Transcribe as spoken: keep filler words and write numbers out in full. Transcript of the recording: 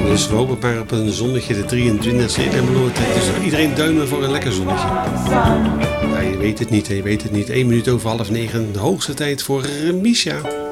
Dus we hopen maar op een zonnetje de drieëntwintigste in Emmeloord. Dus iedereen duimen voor een lekker zonnetje. Ja, je weet het niet, je weet het niet. één minuut over half negen, de hoogste tijd voor Misha.